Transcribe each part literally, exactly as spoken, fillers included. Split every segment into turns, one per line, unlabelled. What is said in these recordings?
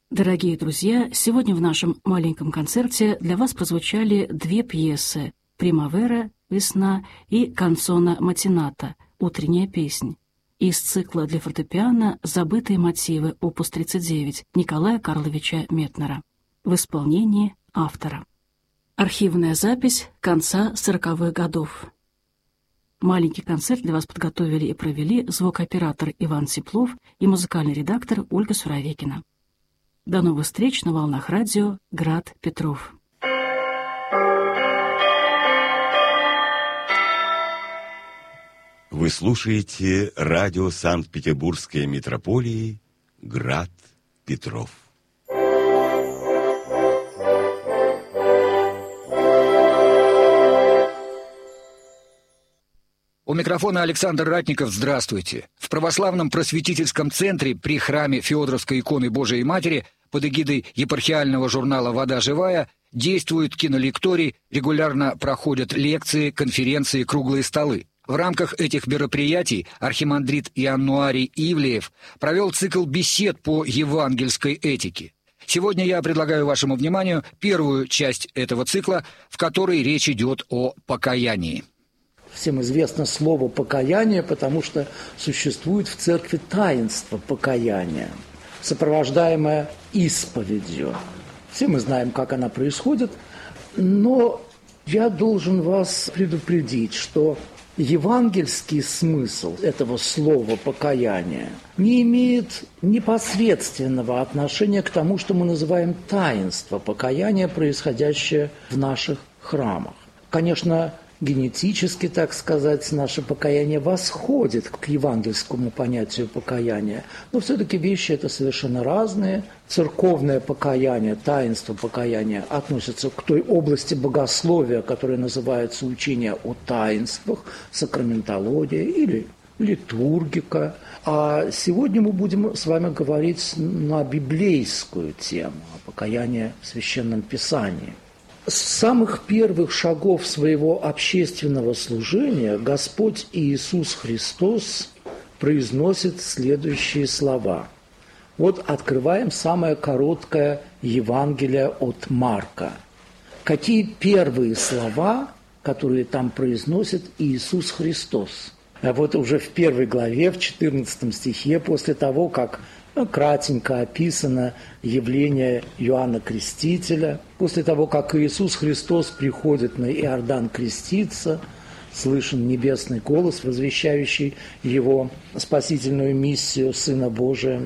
Дорогие друзья, сегодня в нашем маленьком концерте для вас прозвучали две пьесы «Примавера» «Весна» и «Канцона матината» «Утренняя песнь» из цикла для фортепиано «Забытые мотивы» опус тридцать девять Николая Карловича Метнера в исполнении автора. Архивная запись конца сороковых годов. Маленький концерт для вас подготовили и провели звукооператор Иван Теплов и музыкальный редактор Ольга Суровекина. До новых встреч на волнах радио «Град Петров».
Вы слушаете радио Санкт-Петербургской метрополии «Град Петров».
У микрофона Александр Ратников. Здравствуйте. В православном просветительском центре при храме Феодоровской иконы Божией Матери под эгидой епархиального журнала «Вода живая» действует кинолекторий, регулярно проходят лекции, конференции, круглые столы. В рамках этих мероприятий архимандрит Ианнуарий Ивлеев провел цикл бесед по евангельской этике. Сегодня я предлагаю вашему вниманию первую часть этого цикла, в которой речь идет о покаянии.
Всем известно слово «покаяние», потому что существует в церкви таинство покаяния, сопровождаемое исповедью. Все мы знаем, как она происходит, но я должен вас предупредить, что евангельский смысл этого слова «покаяние» не имеет непосредственного отношения к тому, что мы называем таинство покаяния, происходящее в наших храмах. Конечно, генетически, так сказать, наше покаяние восходит к евангельскому понятию покаяния, но все-таки вещи это совершенно разные. Церковное покаяние, таинство покаяния относятся к той области богословия, которая называется учение о таинствах, сакраментология или литургика. А сегодня мы будем с вами говорить на библейскую тему, о покаянии в Священном Писании. С самых первых шагов своего общественного служения Господь Иисус Христос произносит следующие слова. Вот открываем самое короткое Евангелие от Марка. Какие первые слова, которые там произносит Иисус Христос? А вот уже в первой главе, в четырнадцатом стихе, после того, как ну, кратенько описано явление Иоанна Крестителя, после того, как Иисус Христос приходит на Иордан креститься, слышен небесный голос, возвещающий его спасительную миссию Сына Божия.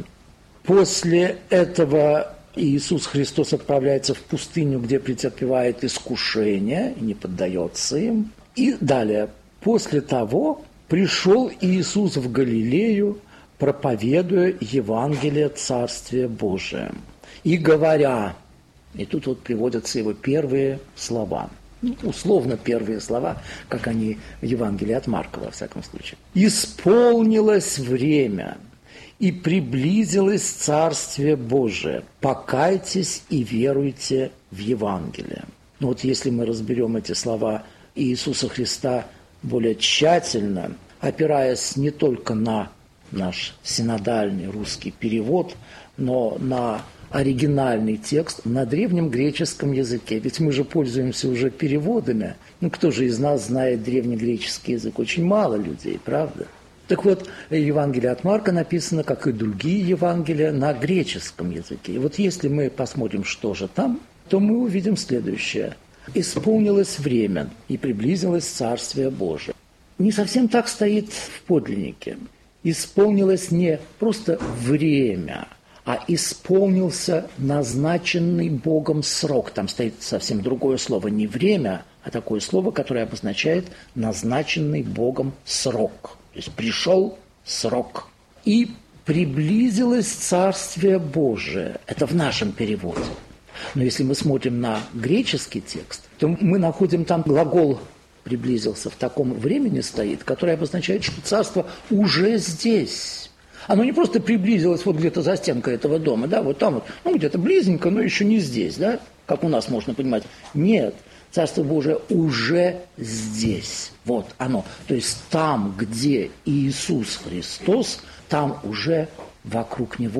После этого Иисус Христос отправляется в пустыню, где претерпевает искушение и не поддается им. И далее, после того пришел Иисус в Галилею, проповедуя Евангелие Царствия Божия. И говоря, и тут вот приводятся его первые слова, ну, условно первые слова, как они в Евангелии от Марка, во всяком случае. «Исполнилось время, и приблизилось Царствие Божие. Покайтесь и веруйте в Евангелие». Ну вот если мы разберем эти слова Иисуса Христа более тщательно, опираясь не только на наш синодальный русский перевод, но на оригинальный текст на древнем греческом языке. Ведь мы же пользуемся уже переводами. Ну, кто же из нас знает древнегреческий язык? Очень мало людей, правда? Так вот, Евангелие от Марка написано, как и другие Евангелия, на греческом языке. И вот если мы посмотрим, что же там, то мы увидим следующее. «Исполнилось время, и приблизилось Царствие Божие». Не совсем так стоит в подлиннике. Исполнилось не просто время, а исполнился назначенный Богом срок. Там стоит совсем другое слово, не время, а такое слово, которое обозначает назначенный Богом срок. То есть пришел срок. И приблизилось Царствие Божие. Это в нашем переводе. Но если мы смотрим на греческий текст, то мы находим там глагол «приблизился» в таком времени стоит, который обозначает, что царство уже здесь. Оно не просто приблизилось вот где-то за стенкой этого дома, да, вот там вот, ну где-то близенько, но еще не здесь, да, как у нас можно понимать. Нет, Царство Божие уже здесь. Вот оно. То есть там, где Иисус Христос, там уже вокруг Него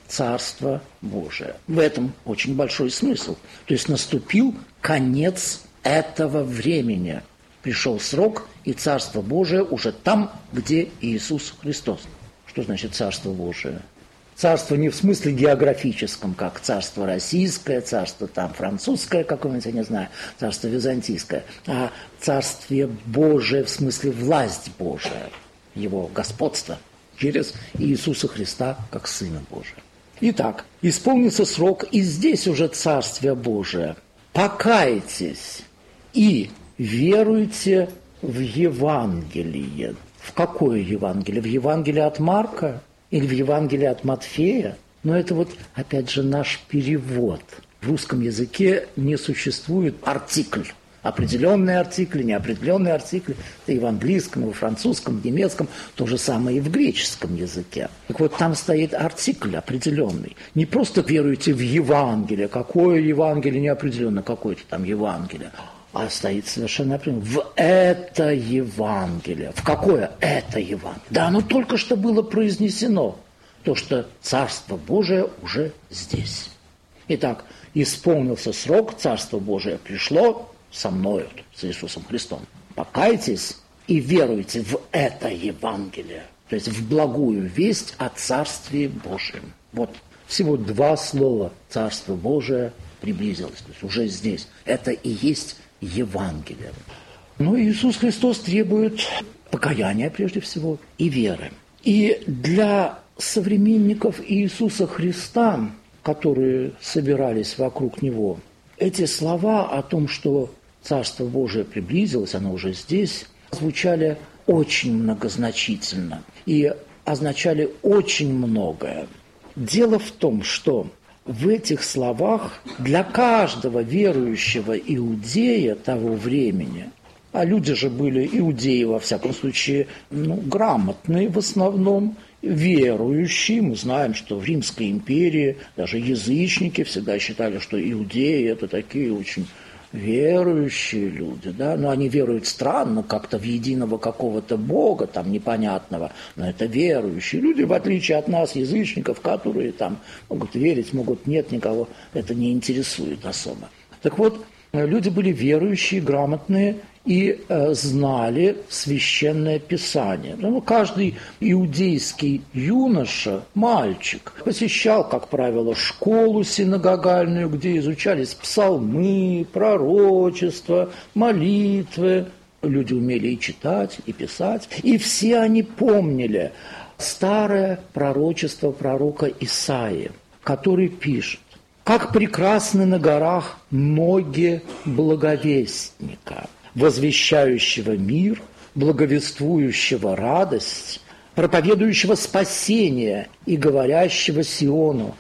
Царство Божие. В этом очень большой смысл. То есть наступил конец этого времени. Пришел срок, и Царство Божие уже там, где Иисус Христос. Что значит Царство Божие? Царство не в смысле географическом, как царство российское, царство там французское какое-нибудь, я не знаю, царство византийское, а Царствие Божие в смысле власть Божия, его господство через Иисуса Христа как Сына Божия. Итак, исполнится срок, и здесь уже Царствие Божие. Покайтесь и веруйте в Евангелие. В какое Евангелие? В Евангелие от Марка или в Евангелие от Матфея? Но это вот, опять же, наш перевод. В русском языке не существует артикль. Определенные артикли, неопределенные артикли. Это и в английском, и во французском, в немецком. То же самое и в греческом языке. Так вот, там стоит артикль определенный. Не просто веруйте в Евангелие. Какое Евангелие неопределенно, какое-то там Евангелие. А стоит совершенно определенно. В это Евангелие. В какое это Евангелие? Да, оно только что было произнесено. То, что Царство Божие уже здесь. Итак, исполнился срок, Царство Божие пришло со мною, с Иисусом Христом. Покайтесь и веруйте в это Евангелие. То есть в благую весть о Царстве Божьем. Вот всего два слова. Царство Божие приблизилось. То есть уже здесь. Это и есть Евангелие. Но Иисус Христос требует покаяния прежде всего и веры. И для современников Иисуса Христа, которые собирались вокруг Него, эти слова о том, что Царство Божие приблизилось, оно уже здесь, звучали очень многозначительно и означали очень многое. Дело в том, что в этих словах для каждого верующего иудея того времени, а люди же были иудеи, во всяком случае, ну, грамотные в основном, верующие. Мы знаем, что в Римской империи даже язычники всегда считали, что иудеи – это такие очень верующие люди, да, но они веруют странно, как-то в единого какого-то Бога, там, непонятного, но это верующие люди, в отличие от нас, язычников, которые там могут верить, могут нет, никого это не интересует особо. Так вот, люди были верующие, грамотные и э, знали Священное Писание. Ну, каждый иудейский юноша, мальчик, посещал, как правило, школу синагогальную, где изучались псалмы, пророчества, молитвы. Люди умели и читать, и писать. И все они помнили старое пророчество пророка Исаии, который пишет: «Как прекрасны на горах ноги благовестника, возвещающего мир, благовествующего радость, проповедующего спасение и говорящего Сиону: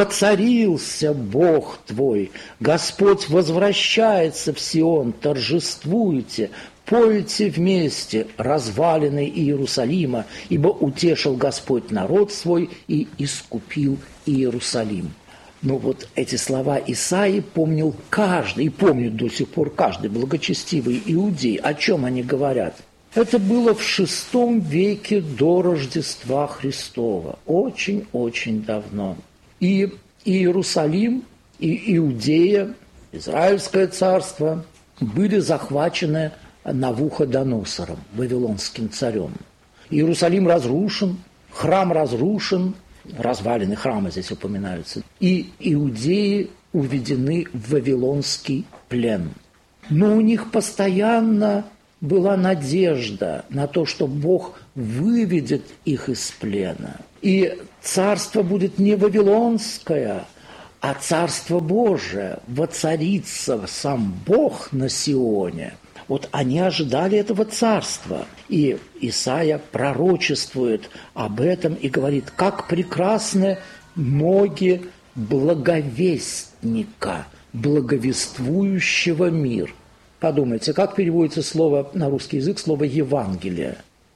воцарился Бог твой, Господь возвращается в Сион, торжествуйте, пойте вместе развалины Иерусалима, ибо утешил Господь народ свой и искупил Иерусалим». Ну вот эти слова Исаии помнил каждый, и помнит до сих пор каждый благочестивый иудей. О чем они говорят? Это было в шестом веке до Рождества Христова, очень-очень давно. И Иерусалим, и Иудея, Израильское царство были захвачены Навуходоносором, вавилонским царем. Иерусалим разрушен, храм разрушен, развалины храма здесь упоминаются, и иудеи уведены в вавилонский плен. Но у них постоянно была надежда на то, что Бог выведет их из плена. И царство будет не вавилонское, а царство Божие, воцарится сам Бог на Сионе. Вот они ожидали этого царства. И Исаия пророчествует об этом и говорит: как прекрасны ноги благовестника, благовествующего мир. Подумайте, как переводится слово на русский язык, слово «Евангелие»?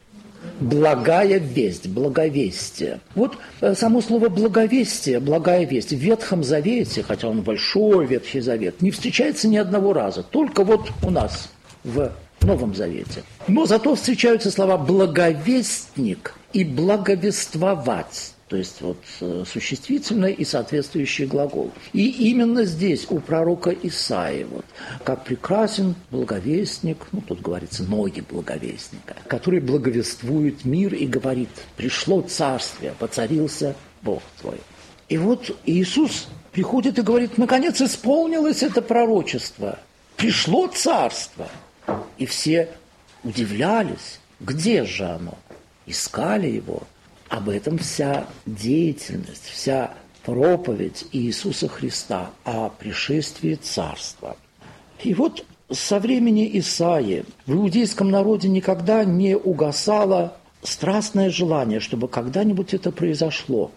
Благая весть, благовестие. Вот само слово благовестие, благая весть в Ветхом Завете, хотя он большой Ветхий Завет, не встречается ни одного раза. Только вот у нас в Новом Завете. Но зато встречаются слова «благовестник» и «благовествовать». То есть вот существительное и соответствующий глагол. И именно здесь у пророка Исаии, вот, как прекрасен благовестник, ну тут говорится ноги благовестника, который благовествует мир и говорит: пришло царствие, воцарился Бог твой. И вот Иисус приходит и говорит: наконец исполнилось это пророчество, пришло царство. И все удивлялись, где же оно? Искали его. Об этом вся деятельность, вся проповедь Иисуса Христа о пришествии Царства. И вот со времени Исаии в иудейском народе никогда не угасало страстное желание, чтобы когда-нибудь это произошло.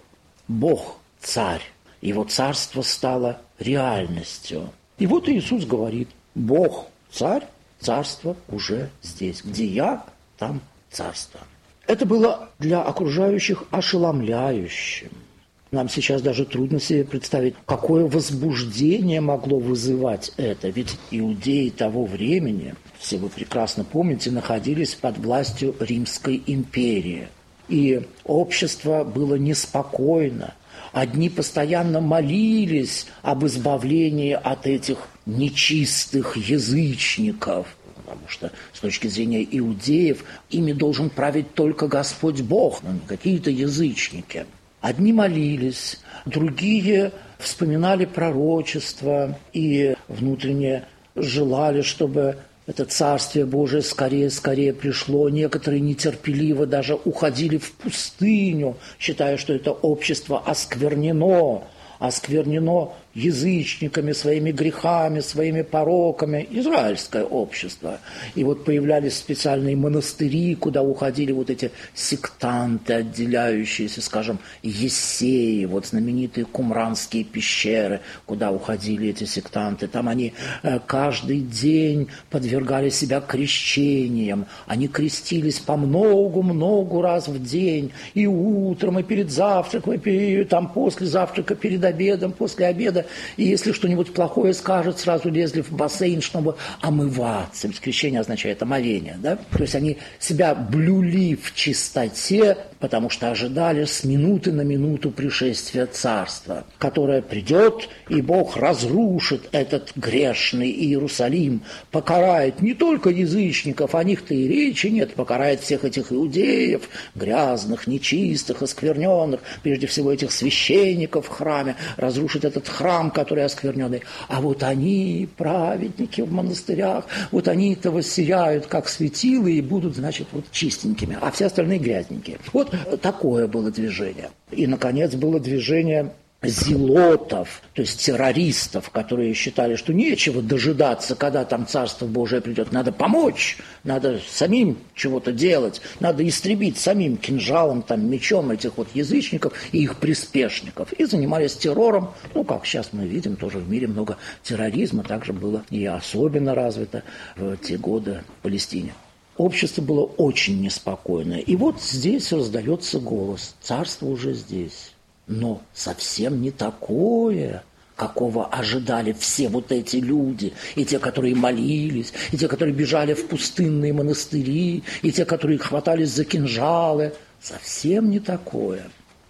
Бог – царь, его царство стало реальностью. И вот Иисус говорит: Бог – царь, царство уже здесь. Где я, там царство. Это было для окружающих ошеломляющим. Нам сейчас даже трудно себе представить, какое возбуждение могло вызывать это. Ведь иудеи того времени, все вы прекрасно помните, находились под властью Римской империи. И общество было неспокойно. Одни постоянно молились об избавлении от этих нечистых язычников. Потому что с точки зрения иудеев ими должен править только Господь Бог, но не какие-то язычники. Одни молились, другие вспоминали пророчества и внутренне желали, чтобы это Царствие Божие скорее-скорее пришло. Некоторые нетерпеливо даже уходили в пустыню, считая, что это общество осквернено, осквернено язычниками, своими грехами, своими пороками, израильское общество. И вот появлялись специальные монастыри, куда уходили вот эти сектанты, отделяющиеся, скажем, Ессеи, вот знаменитые кумранские пещеры, куда уходили эти сектанты. Там они каждый день подвергали себя крещениям, они крестились по многу-многу раз в день, и утром, и перед завтраком, и там после завтрака, перед обедом, после обеда. И если что-нибудь плохое скажет, сразу лезли в бассейн, чтобы омываться. Ведь крещение означает омовение, да? То есть они себя блюли в чистоте, потому что ожидали с минуты на минуту пришествия Царства, которое придет, и Бог разрушит этот грешный Иерусалим, покарает не только язычников, о них-то и речи нет, покарает всех этих иудеев, грязных, нечистых, оскверненных, прежде всего этих священников в храме, разрушит этот храм, который оскверненный. А вот они, праведники в монастырях, вот они-то воссияют, как светило, и будут, значит, вот чистенькими, а все остальные грязненькие. Вот такое было движение. И, наконец, было движение зелотов, то есть террористов, которые считали, что нечего дожидаться, когда там Царство Божие придет. Надо помочь, надо самим чего-то делать, надо истребить самим кинжалом, там, мечом этих вот язычников и их приспешников. И занимались террором. Ну, как сейчас мы видим, тоже в мире много терроризма, также было и особенно развито в те годы в Палестине. Общество было очень неспокойное. И вот здесь раздается голос: царство уже здесь. Но совсем не такое, какого ожидали все вот эти люди, и те, которые молились, и те, которые бежали в пустынные монастыри, и те, которые хватались за кинжалы. Совсем не такое.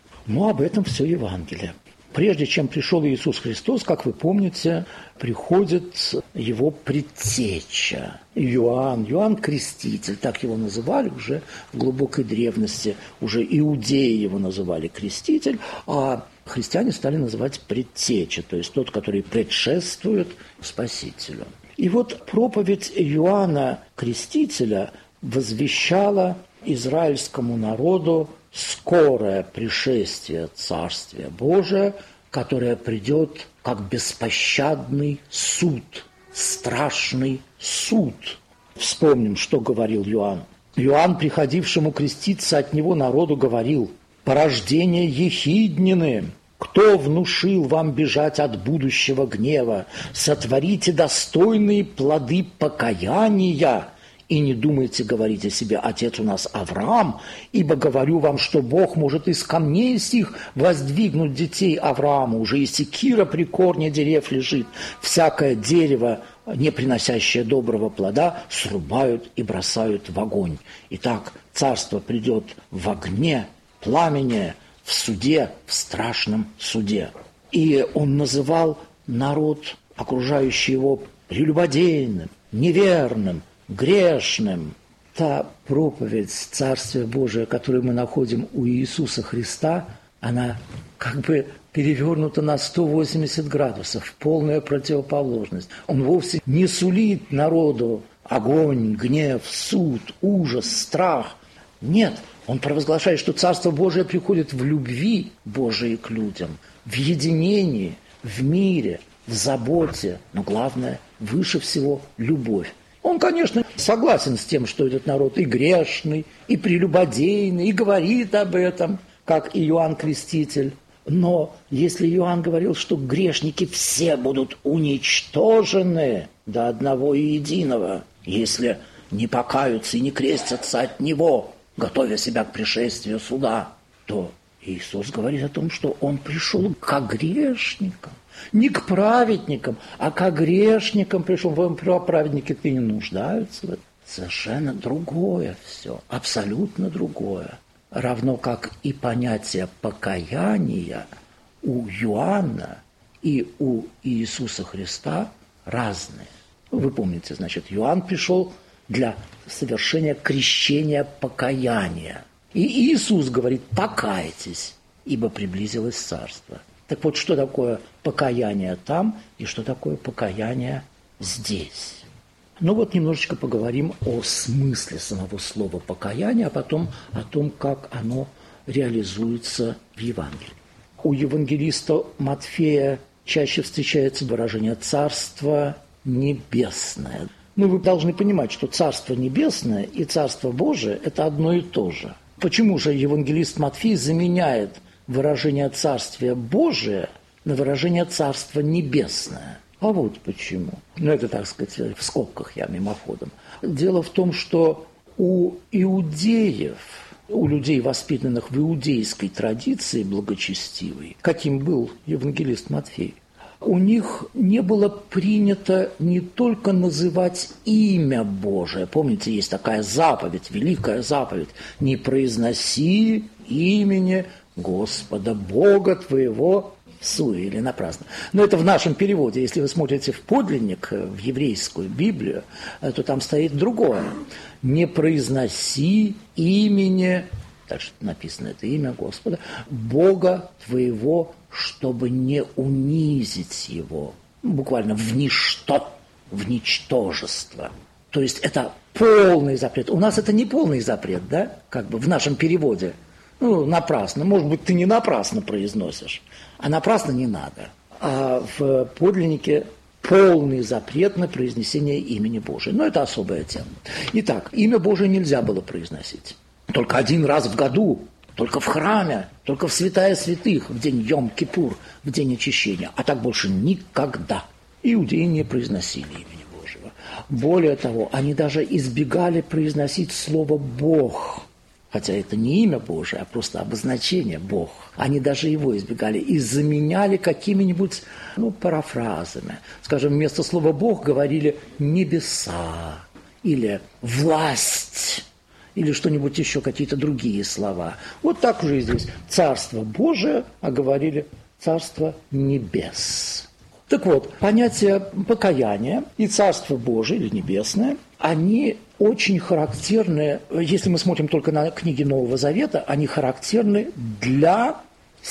Но об этом все Евангелие. Прежде чем пришел Иисус Христос, как вы помните, приходит его предтеча Иоанн, Иоанн Креститель, так его называли уже в глубокой древности, уже иудеи его называли Креститель, а христиане стали называть предтеча, то есть тот, который предшествует Спасителю. И вот проповедь Иоанна Крестителя возвещала израильскому народу скорое пришествие Царствия Божия, которое придет как беспощадный суд, страшный суд. Вспомним, что говорил Иоанн. Иоанн, приходившему креститься от него народу, говорил: «Порождение ехиднины! Кто внушил вам бежать от будущего гнева? Сотворите достойные плоды покаяния, и не думайте говорить о себе: отец у нас Авраам, ибо говорю вам, что Бог может из камней сих воздвигнуть детей Аврааму. Уже и секира при корне дерев лежит. Всякое дерево, не приносящее доброго плода, срубают и бросают в огонь. Итак, царство придет в огне, пламени, в суде, в страшном суде. И он называл народ, окружающий его, прелюбодейным, неверным, грешным. Та проповедь Царствия Божия, которую мы находим у Иисуса Христа, она как бы перевернута на сто восемьдесят градусов, полная противоположность. Он вовсе не сулит народу огонь, гнев, суд, ужас, страх. Нет, он провозглашает, что Царство Божие приходит в любви Божией к людям, в единении, в мире, в заботе, но главное, выше всего, любовь. Он, конечно, согласен с тем, что этот народ и грешный, и прелюбодейный, и говорит об этом, как и Иоанн Креститель. Но если Иоанн говорил, что грешники все будут уничтожены до одного и единого, если не покаются и не крестятся от Него, готовя себя к пришествию суда, то Иисус говорит о том, что Он пришел к грешникам. Не к праведникам, а к грешникам пришел. Праведники-то не нуждаются в этом. Совершенно другое все, абсолютно другое. Равно как и понятие покаяния у Иоанна и у Иисуса Христа разные. Вы помните, значит, Иоанн пришел для совершения крещения покаяния. И Иисус говорит: покайтесь, ибо приблизилось царство. Так вот, что такое покаяние там и что такое покаяние здесь? Ну вот немножечко поговорим о смысле самого слова покаяние, а потом о том, как оно реализуется в Евангелии. У евангелиста Матфея чаще встречается выражение «царство небесное». Ну, вы должны понимать, что Царство Небесное и Царство Божие – это одно и то же. Почему же евангелист Матфей заменяет выражение «Царствие Божие» на выражение «Царство Небесное»? А вот почему. Ну, это, так сказать, в скобках я мимоходом. Дело в том, что у иудеев, у людей, воспитанных в иудейской традиции благочестивой, каким был евангелист Матфей, у них не было принято не только называть имя Божие. Помните, есть такая заповедь, великая заповедь: «Не произноси имени Господа Бога твоего всуе» или напрасно. Но это в нашем переводе. Если вы смотрите в подлинник, в еврейскую Библию, то там стоит другое. «Не произноси имени», дальше написано это имя Господа, «Бога твоего, чтобы не унизить его». Буквально в ничто, в ничтожество. То есть это полный запрет. У нас это не полный запрет, да? Как бы в нашем переводе. Ну, напрасно. Может быть, ты не напрасно произносишь, а напрасно не надо. А в подлиннике полный запрет на произнесение имени Божия. Но это особая тема. Итак, имя Божие нельзя было произносить. Только один раз в году, только в храме, только в святая святых, в день Йом-Кипур, в день очищения. А так больше никогда. Иудеи не произносили имени Божьего. Более того, они даже избегали произносить слово «Бог». Хотя это не имя Божие, а просто обозначение «Бог». Они даже его избегали и заменяли какими-нибудь, ну, парафразами. Скажем, вместо слова «Бог» говорили «небеса» или «власть», или что-нибудь еще, какие-то другие слова. Вот так же и здесь. Царство Божие, а говорили Царство Небес. Так вот, понятие покаяния и Царство Божие или Небесное, они очень характерны, если мы смотрим только на книги Нового Завета, они характерны для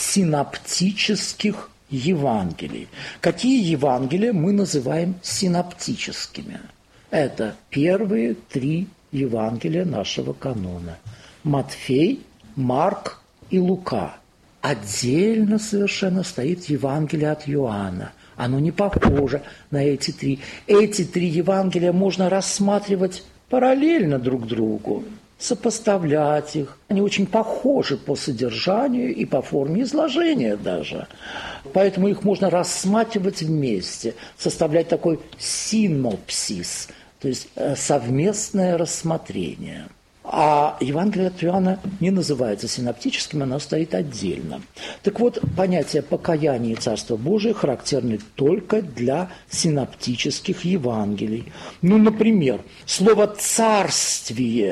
синоптических Евангелий. Какие Евангелия мы называем синоптическими? Это первые три Евангелия нашего канона. Матфей, Марк и Лука. Отдельно совершенно стоит Евангелие от Иоанна. Оно не похоже на эти три. Эти три Евангелия можно рассматривать параллельно друг другу, сопоставлять их. Они очень похожи по содержанию и по форме изложения даже. Поэтому их можно рассматривать вместе, составлять такой синопсис, то есть совместное рассмотрение. А Евангелие от Иоанна не называется синоптическим, оно стоит отдельно. Так вот, понятие покаяния и Царства Божия характерны только для синоптических Евангелий. Ну, например, слово «царствие»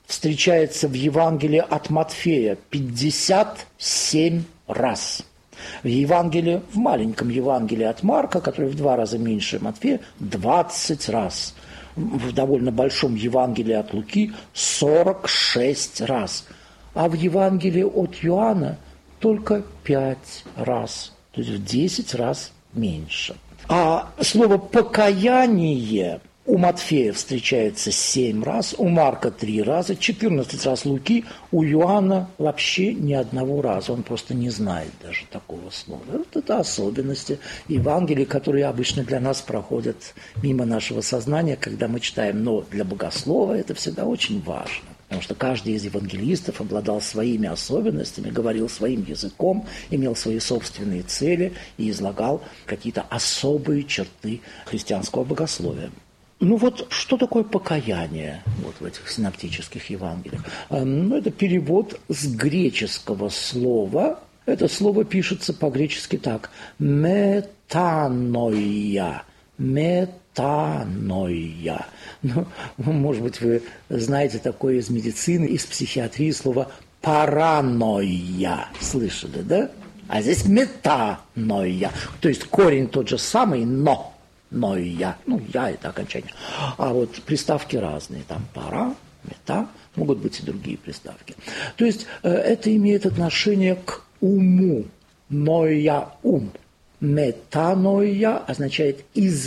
встречается в Евангелии от Матфея пятьдесят семь раз. В Евангелии, в маленьком Евангелии от Марка, который в два раза меньше Матфея, двадцать раз. В довольно большом Евангелии от Луки сорок шесть раз. А в Евангелии от Иоанна только пять раз. То есть в десять раз меньше. А слово «покаяние» у Матфея встречается семь раз, у Марка три раза, четырнадцать раз Луки, у Иоанна вообще ни одного раза. Он просто не знает даже такого слова. Вот это особенности Евангелий, которые обычно для нас проходят мимо нашего сознания, когда мы читаем. Но для богослова это всегда очень важно. Потому что каждый из евангелистов обладал своими особенностями, говорил своим языком, имел свои собственные цели и излагал какие-то особые черты христианского богословия. Ну вот, что такое покаяние вот в этих синоптических Евангелиях? Ну, это перевод с греческого слова. Это слово пишется по-гречески так. Метаноия. Метаноия. Ну, может быть, вы знаете такое из медицины, из психиатрии слово паранойя. Слышали, да? А здесь метаноия. То есть корень тот же самый, но... Но и я, ну, я это окончание. А вот приставки разные, там пара, мета, могут быть и другие приставки. То есть э, это имеет отношение к уму. Ноя ум. Метаноя означает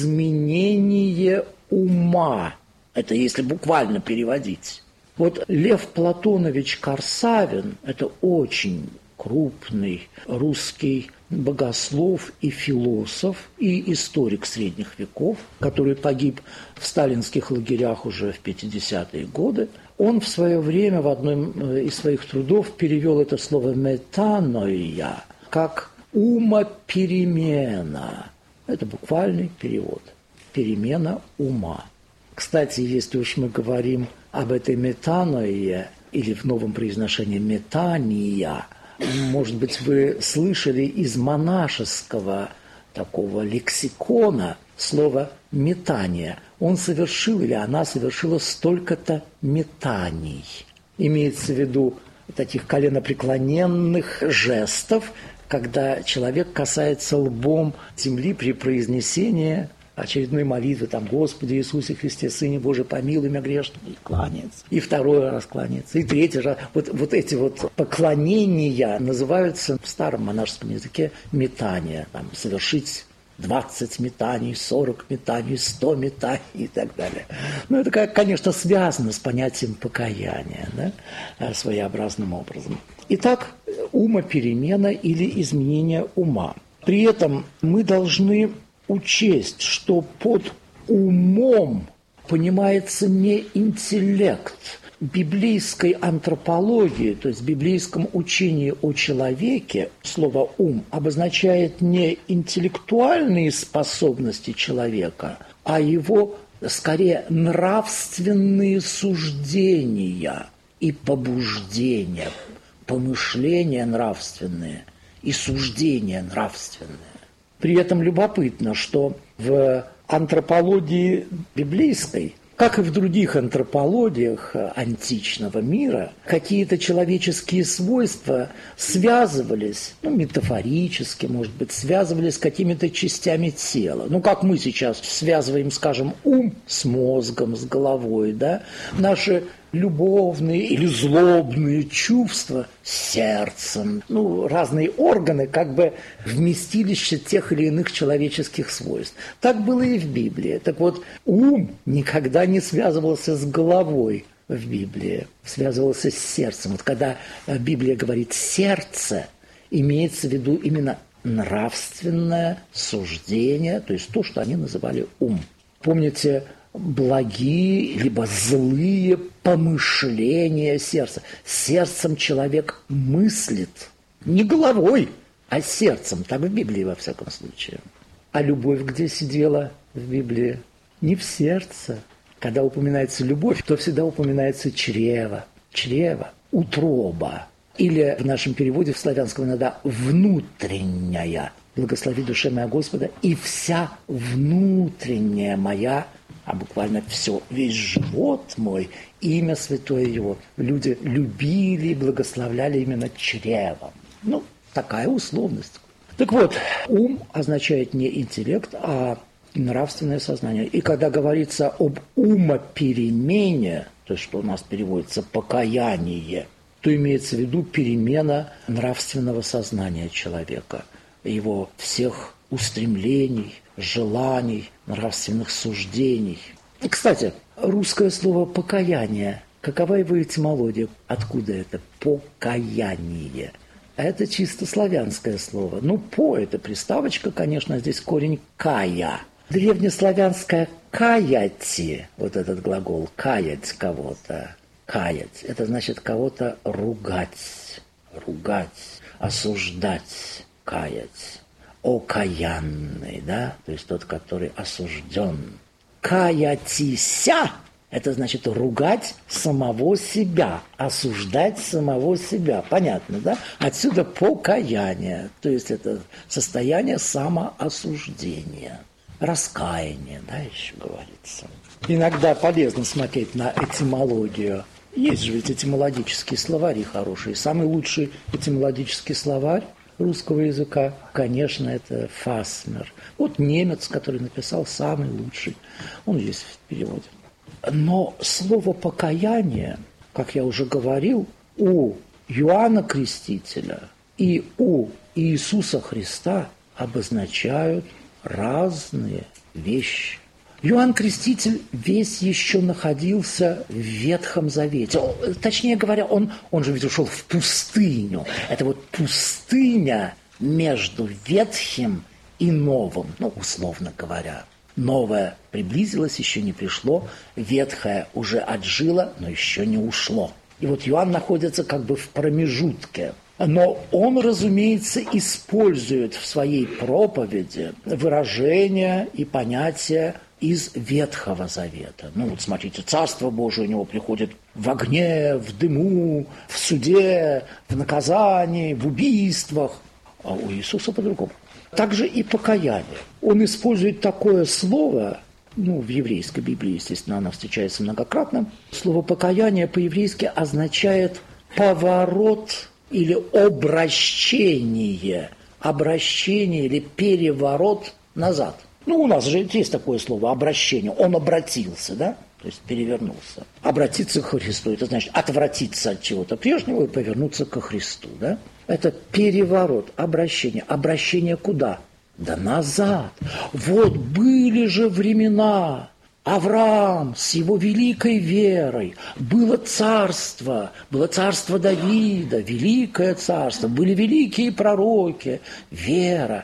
изменение ума. Это если буквально переводить. Вот Лев Платонович Корсавин, это очень крупный русский богослов и философ, и историк средних веков, который погиб в сталинских лагерях уже в пятидесятые годы. Он в свое время в одном из своих трудов перевел это слово «метаноия» как «умоперемена». Это буквальный перевод. Перемена ума. Кстати, если уж мы говорим об этой метаноие, или в новом произношении «метания», может быть, вы слышали из монашеского такого лексикона слово «метание». Он совершил или она совершила столько-то метаний. Имеется в виду таких коленопреклоненных жестов, когда человек касается лбом земли при произнесении очередной молитвы, там, «Господи Иисусе Христе, Сыне Божий, помилуй меня грешного», и кланяется. И второй раз кланяется, и третий раз. Вот, вот эти вот поклонения называются в старом монашеском языке метания. Там, совершить двадцать метаний, сорок метаний, сто метаний и так далее. Ну, это, конечно, связано с понятием покаяния, да, своеобразным образом. Итак, умоперемена или изменение ума. При этом мы должны учесть, что под умом понимается не интеллект. В библейской антропологии, то есть в библейском учении о человеке, слово «ум» обозначает не интеллектуальные способности человека, а его, скорее, нравственные суждения и побуждения, помышления нравственные и суждения нравственные. При этом любопытно, что в антропологии библейской, как и в других антропологиях античного мира, какие-то человеческие свойства связывались, ну, метафорически, может быть, связывались с какими-то частями тела. Ну, как мы сейчас связываем, скажем, ум с мозгом, с головой, да, наши любовные или злобные чувства с сердцем. Ну, разные органы, как бы вместилище тех или иных человеческих свойств. Так было и в Библии. Так вот, ум никогда не связывался с головой в Библии, связывался с сердцем. Вот когда Библия говорит «сердце», имеется в виду именно нравственное суждение, то есть то, что они называли ум. Помните, благие либо злые помышления сердца. Сердцем человек мыслит, не головой, а сердцем. Так в Библии, во всяком случае. А любовь где сидела в Библии? Не в сердце. Когда упоминается любовь, то всегда упоминается чрево. Чрево, утроба. Или в нашем переводе в славянском иногда внутренняя. благослови душе моя Господа, и вся внутренняя моя, а буквально все, весь живот мой, имя святое его. Люди любили и благословляли именно чревом. Ну, такая условность. Так вот, ум означает не интеллект, а нравственное сознание. И когда говорится об умоперемене, то есть что у нас переводится покаяние, то имеется в виду перемена нравственного сознания человека, его всех устремлений, желаний, нравственных суждений. И, кстати, русское слово «покаяние», какова его этимология? Откуда это? Покаяние. А это чисто славянское слово. Ну, «по» – это приставочка, конечно, здесь корень «кая». Древнеславянское «каяти», вот этот глагол «каять кого-то», «каять» – это значит кого-то ругать, ругать, осуждать, каять. Окаянный, да, то есть тот, который осужден. Каятися – это значит ругать самого себя, осуждать самого себя. Понятно, да? Отсюда покаяние, то есть это состояние самоосуждения, раскаяния, да, еще говорится. Иногда полезно смотреть на этимологию. Есть же ведь этимологические словари хорошие. Самый лучший этимологический словарь русского языка, конечно, это Фасмер. Вот немец, который написал самый лучший. Он есть в переводе. Но слово «покаяние», как я уже говорил, у Иоанна Крестителя и у Иисуса Христа обозначают разные вещи. Иоанн Креститель весь еще находился в Ветхом Завете. Точнее говоря, он, он же ведь ушел в пустыню. Это вот пустыня между Ветхим и Новым, ну, условно говоря. Новое приблизилось, еще не пришло. Ветхое уже отжило, но еще не ушло. И вот Иоанн находится как бы в промежутке. Но он, разумеется, использует в своей проповеди выражения и понятия из Ветхого Завета. Ну вот смотрите, Царство Божие у него приходит в огне, в дыму, в суде, в наказании, в убийствах. А у Иисуса по-другому. Также и покаяние. Он использует такое слово, ну, в еврейской Библии, естественно, оно встречается многократно. Слово «покаяние» по-еврейски означает «поворот» или «обращение». Обращение или «переворот» назад. Ну, у нас же есть такое слово «обращение». Он обратился, да? То есть перевернулся. Обратиться к Христу – это значит отвратиться от чего-то прежнего и повернуться ко Христу, да? Это переворот, обращение. Обращение куда? Да назад. Вот были же времена. Авраам с его великой верой. Было царство, было царство Давида, великое царство. Были великие пророки, вера.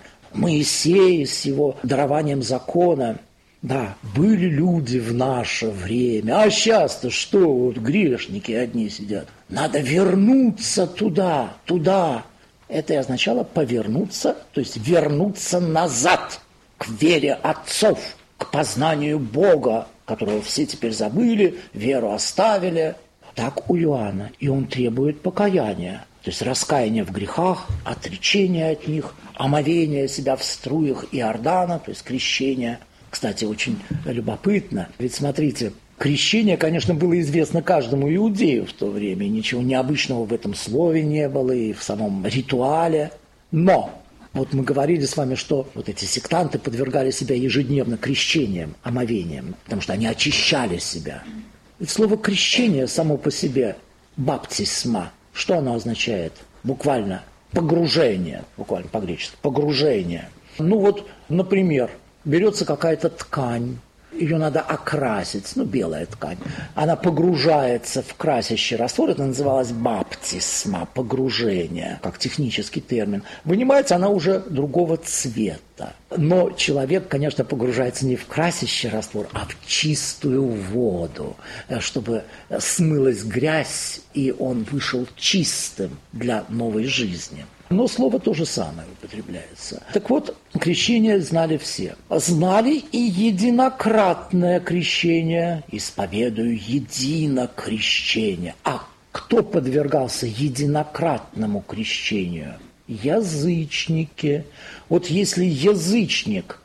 Моисей с его дарованием закона. Да, были люди в наше время. А сейчас-то что? Вот грешники одни сидят. Надо вернуться туда, туда. Это и означало повернуться, то есть вернуться назад к вере отцов, к познанию Бога, которого все теперь забыли, веру оставили. Так у Иоанна. И он требует покаяния. То есть раскаяния в грехах, отречения от них, омовения себя в струях Иордана, то есть крещение. Кстати, очень любопытно, ведь смотрите, крещение, конечно, было известно каждому иудею в то время, и ничего необычного в этом слове не было, и в самом ритуале. Но вот мы говорили с вами, что вот эти сектанты подвергали себя ежедневно крещениям, омовениям, потому что они очищали себя. Ведь слово «крещение» само по себе, баптисма, что оно означает? Буквально погружение, буквально по-гречески, погружение. Ну вот, например, берется какая-то ткань, ее надо окрасить, ну, белая ткань. Она погружается в красящий раствор, это называлось баптисма, погружение, как технический термин. Вынимается она уже другого цвета. Но человек, конечно, погружается не в красящий раствор, а в чистую воду, чтобы смылась грязь, и он вышел чистым для новой жизни. Но слово то же самое употребляется. Так вот, крещение знали все. Знали и единократное крещение. Исповедую едино крещение. А кто подвергался единократному крещению? язычники. Вот если язычник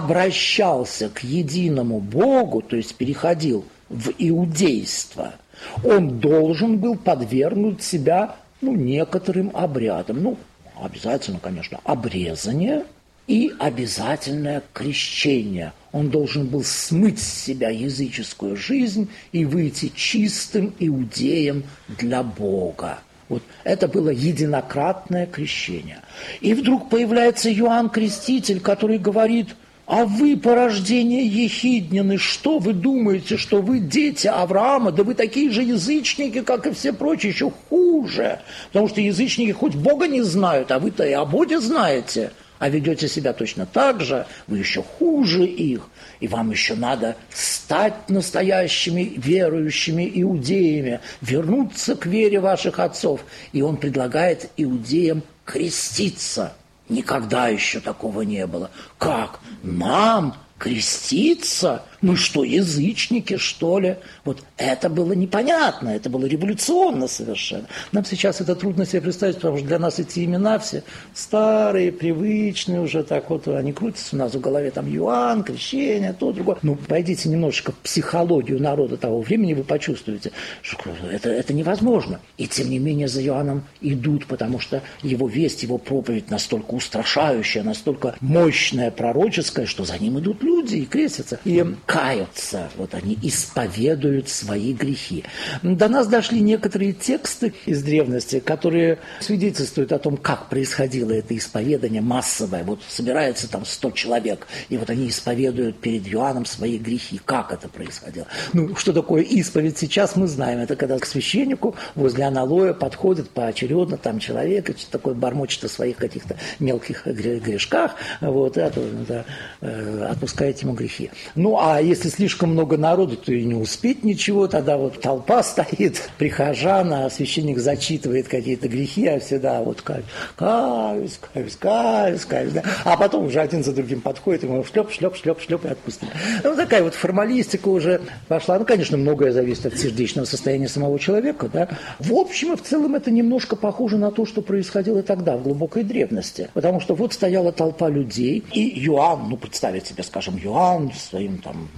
обращался к единому Богу, то есть переходил в иудейство, он должен был подвергнуть себя ну, некоторым обрядам. Ну, обязательно, конечно, обрезание и обязательное крещение. Он должен был смыть с себя языческую жизнь и выйти чистым иудеем для Бога. Вот это было единократное крещение. И вдруг появляется Иоанн Креститель, который говорит: а вы, порождение ехиднины, что вы думаете, что вы дети Авраама? Да вы такие же язычники, как и все прочие, еще хуже. Потому что язычники хоть Бога не знают, а вы-то и о Боге знаете. А ведете себя точно так же, вы еще хуже их. И вам еще надо стать настоящими верующими иудеями, вернуться к вере ваших отцов. И он предлагает иудеям креститься. Никогда еще такого не было. Как? Нам креститься? Мы что, язычники, что ли? Вот это было непонятно, это было революционно совершенно. Нам сейчас это трудно себе представить, потому что для нас эти имена все старые, привычные уже, так вот, они крутятся у нас в голове, там, Иоанн, крещение, то, другое. Ну, пойдите немножечко в психологию народа того времени, вы почувствуете, что это, это невозможно. И тем не менее за Иоанном идут, потому что его весть, его проповедь настолько устрашающая, настолько мощная, пророческая, что за ним идут люди и крестятся. И каются, вот они исповедуют свои грехи. До нас дошли некоторые тексты из древности, которые свидетельствуют о том, как происходило это исповедание массовое. Вот собирается там сто человек, и вот они исповедуют перед Иоанном свои грехи. Как это происходило? Ну, что такое исповедь сейчас, мы знаем. Это когда к священнику возле аналоя подходит поочередно там человек, и что-то такое бормочет о своих каких-то мелких грешках, вот, это, это, отпускает ему грехи. Ну, а если слишком много народу, то и не успеть ничего, тогда вот толпа стоит, прихожан, а священник зачитывает какие-то грехи, а всегда вот каюсь, каюсь, каюсь, каюсь, каюсь, да? А потом уже один за другим подходит, ему шлеп, шлеп, шлеп, шлеп и отпустит. Ну, такая вот формалистика уже пошла. Ну, конечно, многое зависит от сердечного состояния самого человека, да. В общем и в целом это немножко похоже на то, что происходило тогда, в глубокой древности. Потому что вот стояла толпа людей, и Иоанн, ну, представить себе, скажем, Иоанн своим там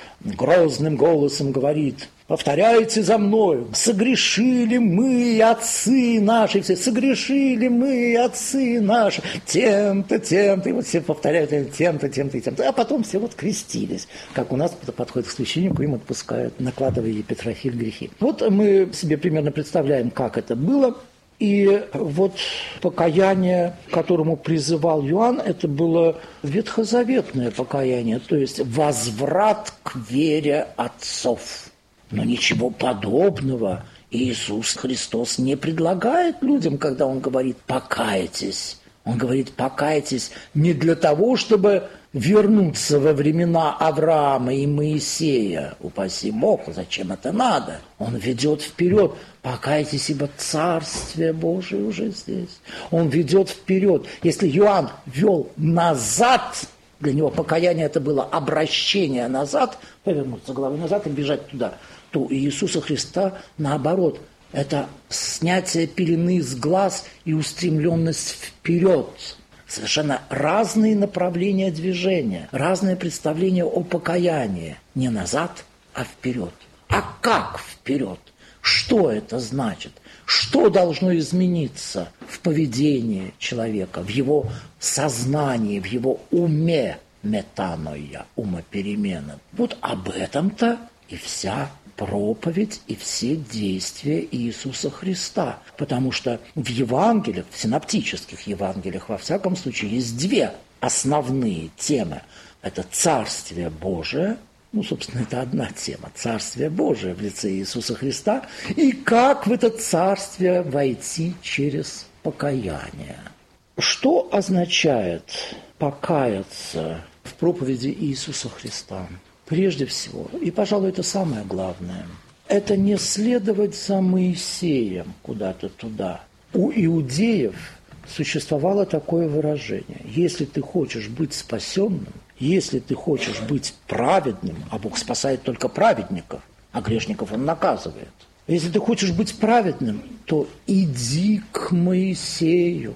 грозным голосом говорит: повторяйте за мною, согрешили мы, отцы наши, все, согрешили мы, отцы наши, тем-то, тем-то, и вот все повторяют тем-то, тем-то и тем-то, а потом все вот крестились, как у нас подходит к священнику, им отпускают, накладывая епитрофиль грехи. Вот мы себе примерно представляем, как это было. И вот покаяние, к которому призывал Иоанн, это было ветхозаветное покаяние, то есть возврат к вере отцов. Но ничего подобного Иисус Христос не предлагает людям, когда Он говорит «покайтесь». Он говорит «покайтесь» не для того, чтобы вернуться во времена Авраама и Моисея. Упаси Бог, зачем это надо? Он ведет вперед. Покайтесь, ибо Царствие Божие уже здесь. Он ведет вперед. Если Иоанн вел назад, для него покаяние это было обращение назад, повернуться головой назад и бежать туда, то у Иисуса Христа наоборот. Это снятие пелены с глаз и устремленность вперед. Совершенно разные направления движения, разное представление о покаянии. Не назад, а вперед. А как вперед? Что это значит? Что должно измениться в поведении человека, в его сознании, в его уме? Метаноя, умоперемена. Вот об этом-то и вся проповедь и все действия Иисуса Христа. Потому что в Евангелиях, в синоптических Евангелиях, во всяком случае, есть две основные темы. Это Царствие Божие, ну, собственно, это одна тема, Царствие Божие в лице Иисуса Христа, и как в это Царствие войти через покаяние. Что означает покаяться в проповеди Иисуса Христа? Прежде всего, и, пожалуй, это самое главное, это не следовать за Моисеем куда-то туда. У иудеев существовало такое выражение: если ты хочешь быть спасенным, если ты хочешь быть праведным, а Бог спасает только праведников, а грешников Он наказывает. Если ты хочешь быть праведным, то иди к Моисею.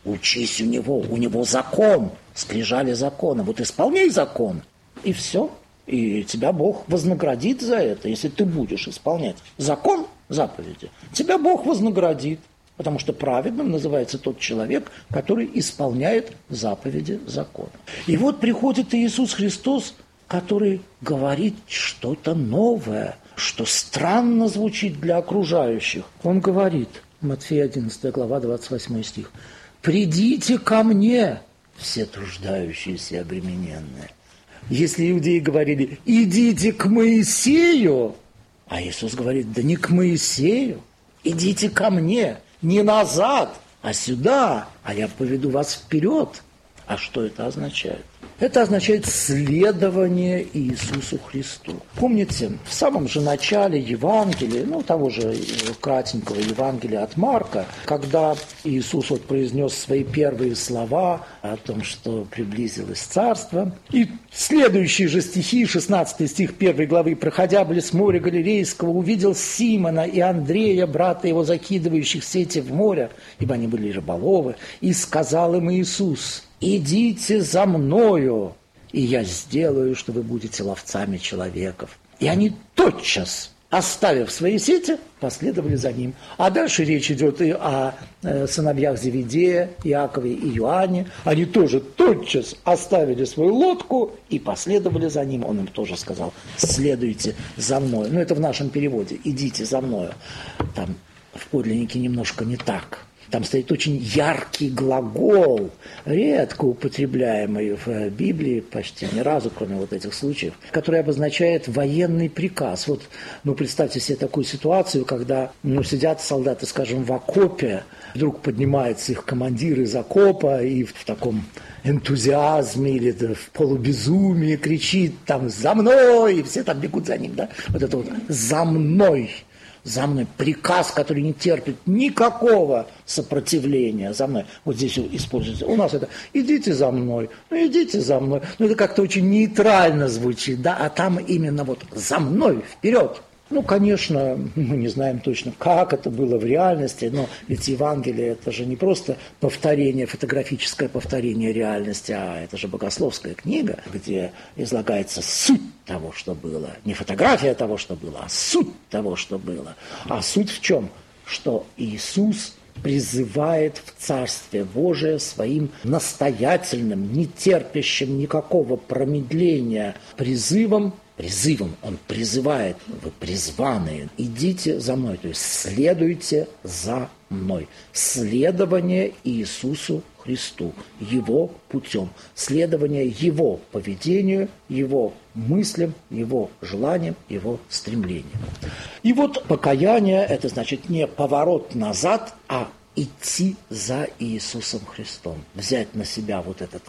учись у него, у него закон, скрижали закона. Вот исполняй закон, и все. И тебя Бог вознаградит за это, если ты будешь исполнять закон, заповеди. Тебя Бог вознаградит, потому что праведным называется тот человек, который исполняет заповеди закона. И вот приходит Иисус Христос, который говорит что-то новое, что странно звучит для окружающих. Он говорит, Матфея одиннадцатая глава, двадцать восьмой стих, «Придите ко мне, все труждающиеся и обремененные». Если иудеи говорили, идите к Моисею, а Иисус говорит, да не к Моисею, идите ко мне, не назад, а сюда, а я поведу вас вперед. А что это означает? Это означает следование Иисусу Христу. Помните, в самом же начале Евангелия, ну, того же кратенького Евангелия от Марка, когда Иисус вот произнес свои первые слова о том, что приблизилось Царство, и следующие же стихи, шестнадцатый стих первой главы, «Проходя близ моря Галилейского, увидел Симона и Андрея, брата его, закидывающих сети в море, ибо они были рыболовы, и сказал им Иисус, идите за мною, и я сделаю, что вы будете ловцами человеков». И они тотчас, оставив свои сети, последовали за ним. А дальше речь идет и о э, сыновьях Зеведея, Иакове и Иоанне. Они тоже тотчас оставили свою лодку и последовали за ним. Он им тоже сказал, следуйте за мной. Ну, это в нашем переводе, идите за мною. Там в подлиннике немножко не так. Там стоит очень яркий глагол, редко употребляемый в Библии, почти ни разу, кроме вот этих случаев, который обозначает военный приказ. Вот, ну, представьте себе такую ситуацию, когда, ну, сидят солдаты, скажем, в окопе, вдруг поднимается их командир из окопа и в таком энтузиазме или в полубезумии кричит там «За мной!» и все там бегут за ним, да? Вот это вот «За мной!» За мной приказ, который не терпит никакого сопротивления. За мной. Вот здесь используется. У нас это «идите за мной», ну идите за мной. Ну это как-то очень нейтрально звучит, да, а там именно вот «за мной», вперед. Ну, конечно, мы не знаем точно, как это было в реальности, но ведь Евангелие – это же не просто повторение, фотографическое повторение реальности, а это же богословская книга, где излагается суть того, что было. Не фотография того, что было, а суть того, что было. А суть в чем? Что Иисус призывает в Царствие Божие своим настоятельным, не терпящим никакого промедления призывом, Призывом он призывает, вы призванные, идите за мной, то есть следуйте за мной. Следование Иисусу Христу, Его путем, следование Его поведению, Его мыслям, Его желаниям, Его стремлениям. И вот покаяние – это значит не поворот назад, а идти за Иисусом Христом, взять на себя вот этот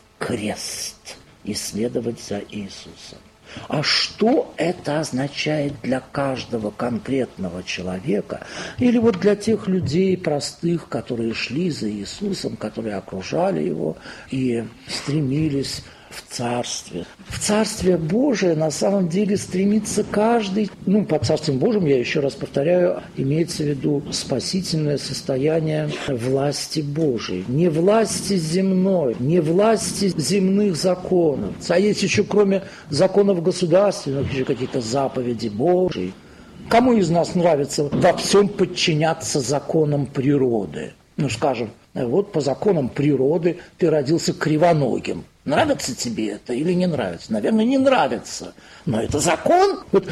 крест и следовать за Иисусом. А что это означает для каждого конкретного человека или вот для тех людей простых, которые шли за Иисусом, которые окружали Его и стремились в Царстве. В Царствие Божие на самом деле стремится каждый, ну, под Царствием Божьим, я еще раз повторяю, имеется в виду спасительное состояние власти Божией. Не власти земной, не власти земных законов. А есть еще, кроме законов государственных, еще какие-то заповеди Божьи. Кому из нас нравится во всем подчиняться законам природы? Ну, скажем, вот по законам природы ты родился кривоногим. Нравится тебе это или не нравится? Наверное, не нравится. Но это закон. Вот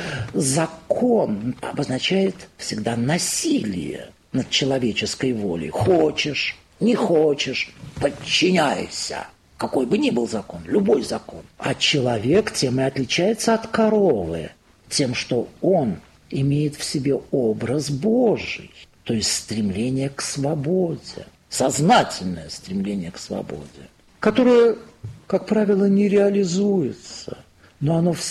закон обозначает всегда насилие над человеческой волей. Хочешь, не хочешь, подчиняйся. Какой бы ни был закон, любой закон. А человек тем и отличается от коровы. Тем, что он имеет в себе образ Божий. То есть стремление к свободе. Сознательное стремление к свободе. Которое, как правило, не реализуется, но оно